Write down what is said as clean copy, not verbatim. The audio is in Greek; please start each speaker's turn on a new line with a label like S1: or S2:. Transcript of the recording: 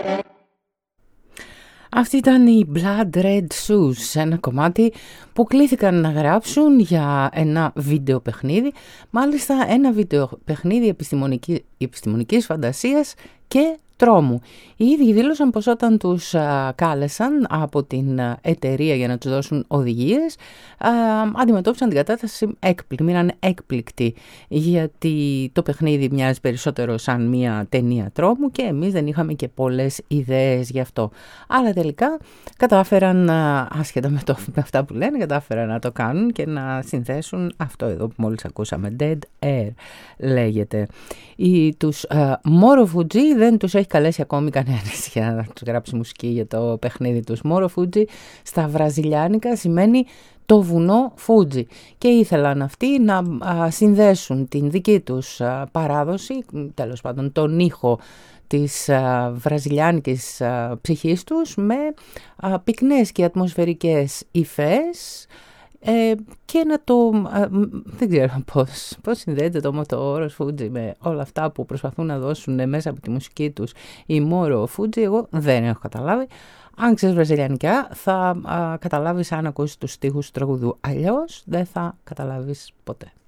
S1: Αυτή ήταν η Blood Red Shoes, ένα κομμάτι που κλήθηκαν να γράψουν για ένα βίντεο παιχνίδι, μάλιστα ένα βίντεο παιχνίδι επιστημονικής φαντασίας και τρόμου. Οι ίδιοι δήλωσαν πως όταν τους κάλεσαν από την εταιρεία για να τους δώσουν οδηγίες, αντιμετώπισαν την κατάσταση μείναν έκπληκτοι, γιατί το παιχνίδι μοιάζει περισσότερο σαν μια ταινία τρόμου και εμείς δεν είχαμε και πολλές ιδέες γι' αυτό. Αλλά τελικά κατάφεραν, άσχετα με αυτά που λένε, κατάφεραν να το κάνουν και να συνθέσουν αυτό εδώ που μόλις ακούσαμε, Dead Air λέγεται. Τους Moro Fuji δεν τους έχει καλέσει ακόμη κανένας για να τους γράψει μουσική για το παιχνίδι τους. Moro Fuji στα βραζιλιάνικα σημαίνει το βουνό Φούτζι και ήθελαν αυτοί να συνδέσουν την δική τους παράδοση, τέλος πάντων τον ήχο της βραζιλιάνικης ψυχής τους με πυκνές και ατμοσφαιρικές υφές, και να το, δεν ξέρω πώς συνδέεται το όρος Φούτζι με όλα αυτά που προσπαθούν να δώσουν μέσα από τη μουσική τους η Moro Fuji. Εγώ δεν έχω καταλάβει. Αν ξέρεις βραζιλιανικά θα καταλάβεις αν ακούσεις τους στίχους του τραγουδού, αλλιώς δεν θα καταλάβεις ποτέ.